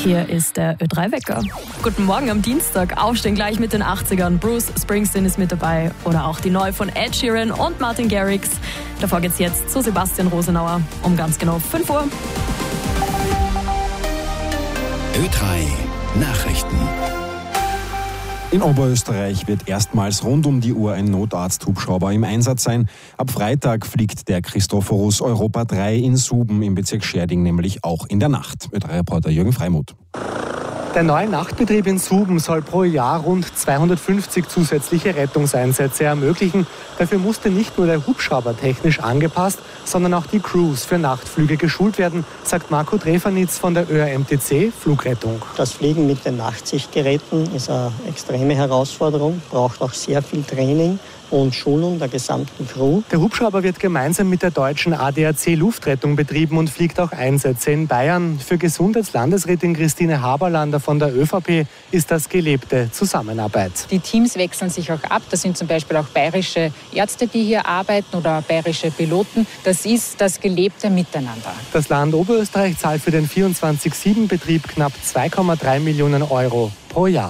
Hier ist der Ö3-Wecker. Guten Morgen am Dienstag. Aufstehen gleich mit den 80ern. Bruce Springsteen ist mit dabei. Oder auch die neue von Ed Sheeran und Martin Garrix. Davor geht's jetzt zu Sebastian Rosenauer um ganz genau 5 Uhr. Ö3 Nachrichten. In Oberösterreich wird erstmals rund um die Uhr ein Notarzt-Hubschrauber im Einsatz sein. Ab Freitag fliegt der Christophorus Europa 3 in Suben im Bezirk Schärding nämlich auch in der Nacht. Ö3-Reporter Jürgen Freimuth. Der neue Nachtbetrieb in Suben soll pro Jahr rund 250 zusätzliche Rettungseinsätze ermöglichen. Dafür musste nicht nur der Hubschrauber technisch angepasst, sondern auch die Crews für Nachtflüge geschult werden, sagt Marco Drefanitz von der ÖRMTC Flugrettung. Das Fliegen mit den Nachtsichtgeräten ist eine extreme Herausforderung, braucht auch sehr viel Training und Schulung der gesamten Crew. Der Hubschrauber wird gemeinsam mit der deutschen ADAC Luftrettung betrieben und fliegt auch Einsätze in Bayern. Für Gesundheitslandesrätin Christine Haberlander von der ÖVP ist das gelebte Zusammenarbeit. Die Teams wechseln sich auch ab. Das sind zum Beispiel auch bayerische Ärzte, die hier arbeiten oder bayerische Piloten. Das ist das gelebte Miteinander. Das Land Oberösterreich zahlt für den 24/7-Betrieb knapp 2,3 Millionen Euro pro Jahr.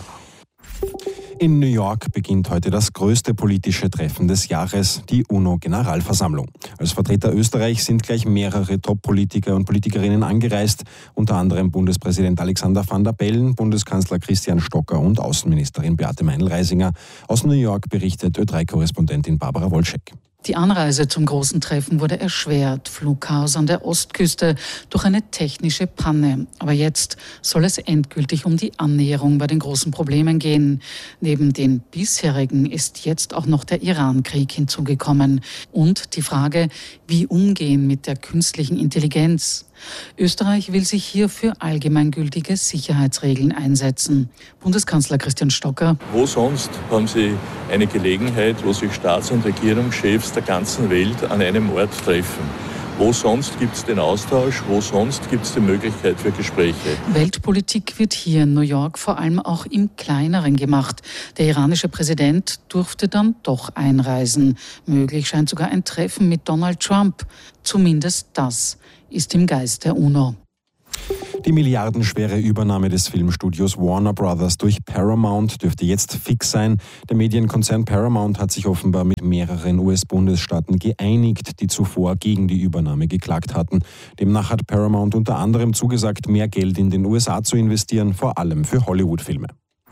In New York beginnt heute das größte politische Treffen des Jahres, die UNO-Generalversammlung. Als Vertreter Österreichs sind gleich mehrere Top-Politiker und Politikerinnen angereist, unter anderem Bundespräsident Alexander Van der Bellen, Bundeskanzler Christian Stocker und Außenministerin Beate Meinl-Reisinger. Aus New York berichtet Ö3-Korrespondentin Barbara Wolschek. Die Anreise zum großen Treffen wurde erschwert, Flugchaos an der Ostküste durch eine technische Panne. Aber jetzt soll es endgültig um die Annäherung bei den großen Problemen gehen. Neben den bisherigen ist jetzt auch noch der Iran-Krieg hinzugekommen. Und die Frage, wie umgehen mit der künstlichen Intelligenz. Österreich will sich hier für allgemeingültige Sicherheitsregeln einsetzen. Bundeskanzler Christian Stocker. Wo sonst haben Sie eine Gelegenheit, wo sich Staats- und Regierungschefs der ganzen Welt an einem Ort treffen? Wo sonst gibt es den Austausch? Wo sonst gibt es die Möglichkeit für Gespräche? Weltpolitik wird hier in New York vor allem auch im Kleineren gemacht. Der iranische Präsident durfte dann doch einreisen. Möglich scheint sogar ein Treffen mit Donald Trump. Zumindest das ist im Geist der UNO. Die milliardenschwere Übernahme des Filmstudios Warner Brothers durch Paramount dürfte jetzt fix sein. Der Medienkonzern Paramount hat sich offenbar mit mehreren US-Bundesstaaten geeinigt, die zuvor gegen die Übernahme geklagt hatten. Demnach hat Paramount unter anderem zugesagt, mehr Geld in den USA zu investieren, vor allem für Hollywood-Filme.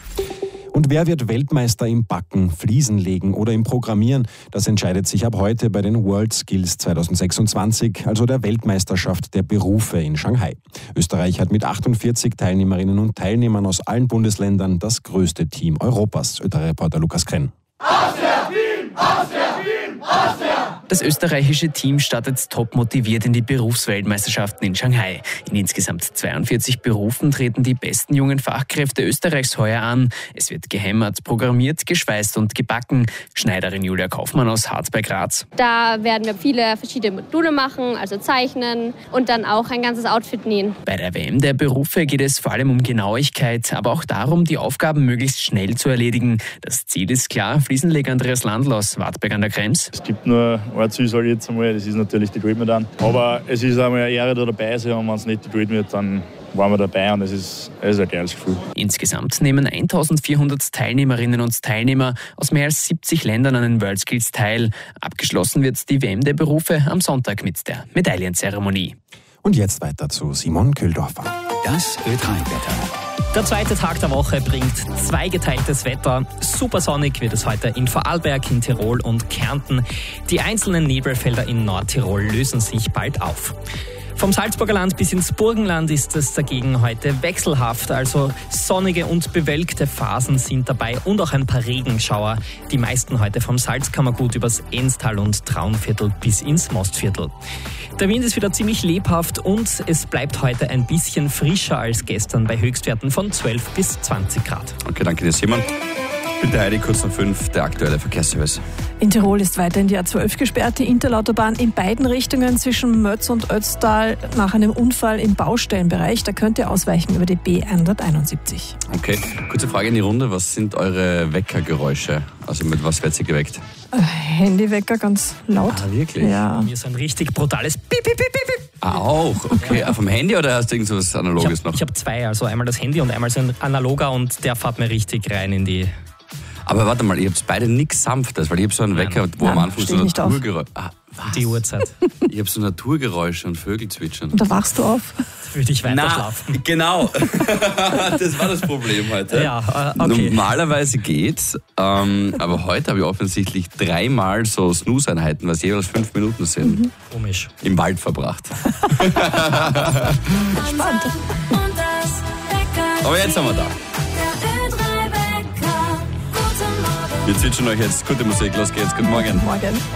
Und wer wird Weltmeister im Backen, Fliesenlegen oder im Programmieren? Das entscheidet sich ab heute bei den World Skills 2026, also der Weltmeisterschaft der Berufe in Shanghai. Österreich hat mit 48 Teilnehmerinnen und Teilnehmern aus allen Bundesländern das größte Team Europas. Ö3-Reporter Lukas Krenn. Austria, Wien! Austria, Wien! Austria! Das österreichische Team startet top motiviert in die Berufsweltmeisterschaften in Shanghai. In insgesamt 42 Berufen treten die besten jungen Fachkräfte Österreichs heuer an. Es wird gehämmert, programmiert, geschweißt und gebacken. Schneiderin Julia Kaufmann aus Harz bei Graz. Da werden wir viele verschiedene Module machen, also zeichnen und dann auch ein ganzes Outfit nähen. Bei der WM der Berufe geht es vor allem um Genauigkeit, aber auch darum, die Aufgaben möglichst schnell zu erledigen. Das Ziel ist klar, Fliesenleger Andreas Landl aus Wartberg an der Krems. Es gibt nur ein Ziel, sage ich jetzt einmal, das ist natürlich die Dream dann. Aber es ist einmal eine Ehre, da dabei zu sein, und wenn es nicht die Dream wird, dann waren wir dabei und es ist ein geiles Gefühl. Insgesamt nehmen 1400 Teilnehmerinnen und Teilnehmer aus mehr als 70 Ländern an den World Skills teil. Abgeschlossen wird die WM der Berufe am Sonntag mit der Medaillenzeremonie. Und jetzt weiter zu Simon Köhldorfer. Das Ö3-Wetter. Der zweite Tag der Woche bringt zweigeteiltes Wetter. Super sonnig wird es heute in Vorarlberg, in Tirol und Kärnten. Die einzelnen Nebelfelder in Nordtirol lösen sich bald auf. Vom Salzburger Land bis ins Burgenland ist es dagegen heute wechselhaft, also sonnige und bewölkte Phasen sind dabei und auch ein paar Regenschauer. Die meisten heute vom Salzkammergut übers Enstal und Traunviertel bis ins Mostviertel. Der Wind ist wieder ziemlich lebhaft und es bleibt heute ein bisschen frischer als gestern bei Höchstwerten von 12 bis 20 Grad. Okay, danke dir, Simon. Bitte Heidi, kurz nach 5, der aktuelle Verkehrsservice. In Tirol ist weiterhin die A12 gesperrt, die Interlautobahn in beiden Richtungen zwischen Mötz und Ötztal nach einem Unfall im Baustellenbereich. Da könnt ihr ausweichen über die B171. Okay, kurze Frage in die Runde. Was sind eure Weckergeräusche? Also mit was wird sie geweckt? Handywecker, ganz laut. Ah, wirklich? Ja. Mir so ein richtig brutales Piep, Piep, Piep, Piep. Ah, auch? Okay. Vom Handy oder hast du irgend so was Analoges noch? Ich hab zwei, also einmal das Handy und einmal so ein analoger und der fährt mir richtig rein in die... Aber warte mal, ihr habt beide nichts Sanftes, weil ich habe so einen Wecker, wo am Anfang so Naturgeräusche... Die Uhrzeit. Ich habe so Naturgeräusche und Vögel zwitschern. Und da wachst du auf. Würde ich weiter schlafen. Genau. Das war das Problem heute. Ja, okay. Normalerweise geht's, aber heute habe ich offensichtlich 3-mal so Snooze-Einheiten, was jeweils 5 Minuten sind. Komisch. Im Wald verbracht. Spannend. Aber jetzt sind wir da. Wir zwitschern euch jetzt gute Musik. Los geht's. Guten Morgen. Morgen.